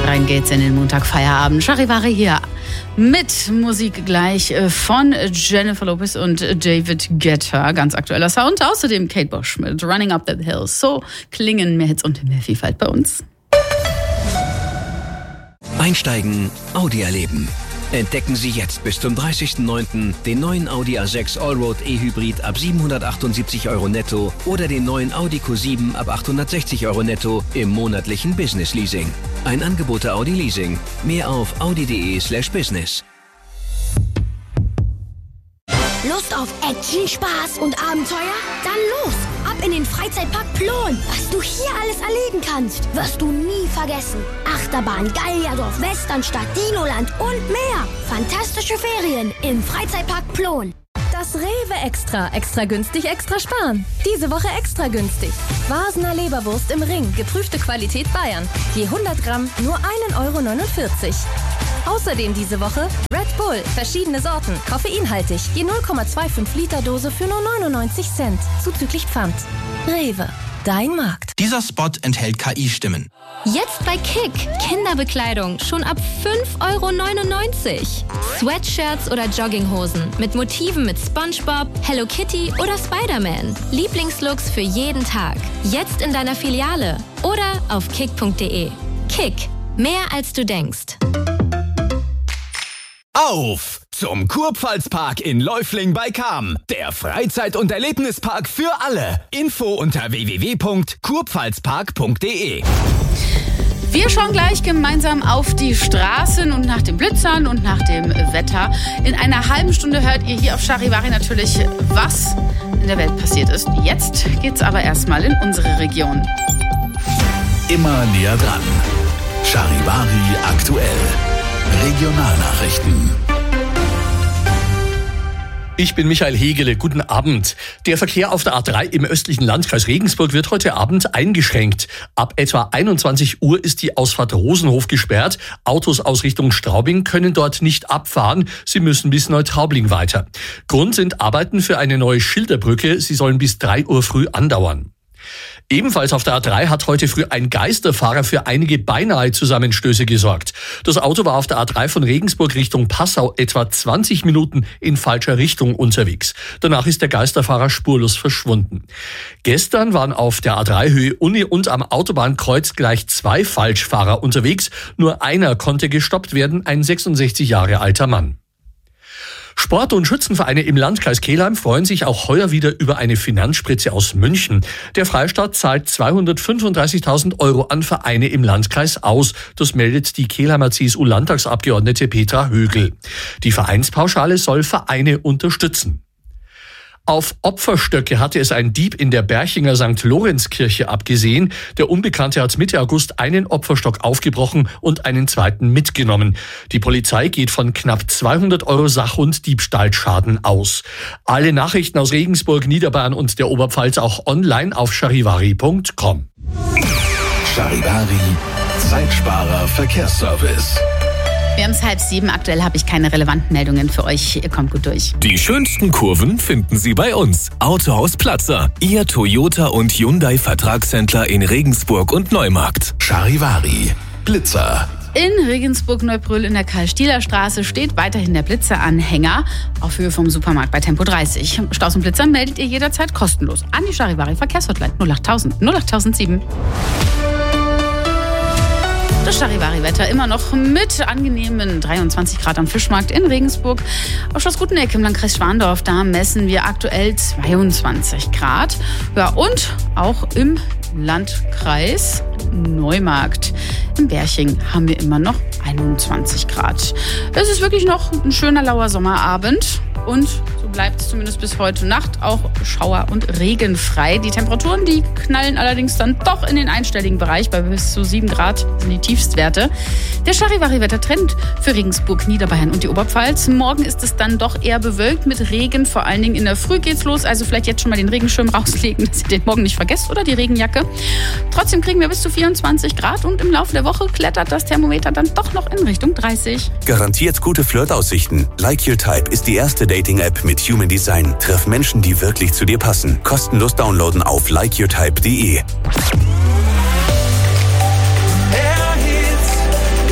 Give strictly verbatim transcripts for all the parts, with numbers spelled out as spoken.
Rein geht's in den Montagfeierabend. Charivari hier mit Musik gleich von Jennifer Lopez und David Guetta. Ganz aktueller Sound. Außerdem Kate Bush mit Running Up That Hill. So klingen mehr Hits und mehr Vielfalt bei uns. Einsteigen, Audi erleben. Entdecken Sie jetzt bis zum dreißigsten neunten den neuen Audi A sechs Allroad E-Hybrid ab siebenhundertachtundsiebzig Euro netto oder den neuen Audi Q sieben ab achthundertsechzig Euro netto im monatlichen Business Leasing. Ein Angebot der Audi Leasing. Mehr auf audi.de slash business. Lust auf Action, Spaß und Abenteuer? Dann los! Ab in den Freizeitpark Plon! Was du hier alles erleben kannst, wirst du nie vergessen. Achterbahn, Gallierdorf, Westernstadt, Dinoland und mehr. Fantastische Ferien im Freizeitpark Plon. Das Rewe Extra. Extra günstig, extra sparen. Diese Woche extra günstig. Vasener Leberwurst im Ring. Geprüfte Qualität Bayern. Je hundert Gramm nur ein Euro neunundvierzig. Außerdem diese Woche Red Bull. Verschiedene Sorten. Koffeinhaltig. Je null Komma fünfundzwanzig Liter Dose für nur neunundneunzig Cent. Zuzüglich Pfand. Rewe. Dein Markt. Dieser Spot enthält K I-Stimmen. Jetzt bei Kick. Kinderbekleidung schon ab fünf Euro neunundneunzig. Sweatshirts oder Jogginghosen mit Motiven mit SpongeBob, Hello Kitty oder Spider-Man. Lieblingslooks für jeden Tag. Jetzt in deiner Filiale oder auf kick punkt de. Kick. Mehr als du denkst. Auf zum Kurpfalzpark in Läufling bei Cham. Der Freizeit- und Erlebnispark für alle. Info unter w w w punkt kurpfalzpark punkt de. Wir schauen gleich gemeinsam auf die Straßen und nach den Blitzern und nach dem Wetter. In einer halben Stunde hört ihr hier auf Charivari natürlich, was in der Welt passiert ist. Jetzt geht's aber erstmal in unsere Region. Immer näher dran. Charivari aktuell. Regionalnachrichten. Ich bin Michael Hegele. Guten Abend. Der Verkehr auf der A drei im östlichen Landkreis Regensburg wird heute Abend eingeschränkt. Ab etwa einundzwanzig Uhr ist die Ausfahrt Rosenhof gesperrt. Autos aus Richtung Straubing können dort nicht abfahren. Sie müssen bis Neutraubling weiter. Grund sind Arbeiten für eine neue Schilderbrücke. Sie sollen bis drei Uhr früh andauern. Ebenfalls auf der A drei hat heute früh ein Geisterfahrer für einige beinahe Zusammenstöße gesorgt. Das Auto war auf der A drei von Regensburg Richtung Passau etwa zwanzig Minuten in falscher Richtung unterwegs. Danach ist der Geisterfahrer spurlos verschwunden. Gestern waren auf der A drei Höhe Uni und am Autobahnkreuz gleich zwei Falschfahrer unterwegs. Nur einer konnte gestoppt werden, ein sechsundsechzig Jahre alter Mann. Sport- und Schützenvereine im Landkreis Kelheim freuen sich auch heuer wieder über eine Finanzspritze aus München. Der Freistaat zahlt zweihundertfünfunddreißigtausend Euro an Vereine im Landkreis aus. Das meldet die Kelheimer C S U-Landtagsabgeordnete Petra Högel. Die Vereinspauschale soll Vereine unterstützen. Auf Opferstöcke hatte es ein Dieb in der Berchinger Sankt Lorenz-Kirche abgesehen. Der Unbekannte hat Mitte August einen Opferstock aufgebrochen und einen zweiten mitgenommen. Die Polizei geht von knapp zweihundert Euro Sach- und Diebstahlschaden aus. Alle Nachrichten aus Regensburg, Niederbayern und der Oberpfalz auch online auf charivari punkt com. Charivari, Zeitsparer Verkehrsservice. Wir haben es halb sieben. Aktuell habe ich keine relevanten Meldungen für euch. Ihr kommt gut durch. Die schönsten Kurven finden Sie bei uns. Autohaus Platzer, Ihr Toyota und Hyundai Vertragshändler in Regensburg und Neumarkt. Charivari, Blitzer. In Regensburg-Neubrüll in der Karl-Stieler-Straße steht weiterhin der Blitzeranhänger auf Höhe vom Supermarkt bei Tempo dreißig. Staus und Blitzer meldet ihr jederzeit kostenlos an die Charivari Verkehrshotline null achttausend null achttausend sieben. Das Charivari-Wetter immer noch mit angenehmen dreiundzwanzig Grad am Fischmarkt in Regensburg. Auf Schloss Guteneck im Landkreis Schwandorf, da messen wir aktuell zweiundzwanzig Grad. Ja, und auch im Landkreis Neumarkt im Berching haben wir immer noch einundzwanzig Grad. Es ist wirklich noch ein schöner lauer Sommerabend und so bleibt es zumindest bis heute Nacht auch schauer- und regenfrei. Die Temperaturen, die knallen allerdings dann doch in den einstelligen Bereich. Bei bis zu sieben Grad sind die Tiefstwerte. Der Charivari-Wettertrend für Regensburg, Niederbayern und die Oberpfalz. Morgen ist es dann doch eher bewölkt mit Regen. Vor allen Dingen in der Früh geht's los. Also vielleicht jetzt schon mal den Regenschirm rauslegen, dass ihr den morgen nicht vergesst, oder die Regenjacke. Trotzdem kriegen wir bis zu vierundzwanzig Grad und im Laufe der Woche klettert das Thermometer dann doch noch in Richtung dreißig. Garantiert gute Flirtaussichten. Like Your Type ist die erste Dating-App mit Human Design. Triff Menschen, die wirklich zu dir passen. Kostenlos downloaden auf like your type punkt de.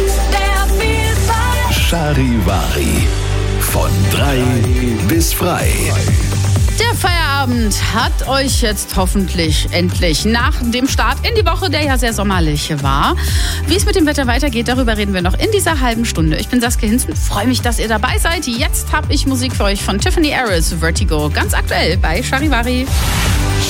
Charivari. Von drei bis frei. Der Feierabend hat euch jetzt hoffentlich endlich nach dem Start in die Woche, der ja sehr sommerlich war. Wie es mit dem Wetter weitergeht, darüber reden wir noch in dieser halben Stunde. Ich bin Saskia Hinzen, freue mich, dass ihr dabei seid. Jetzt habe ich Musik für euch von Tiffany Harris, Vertigo, ganz aktuell bei Charivari.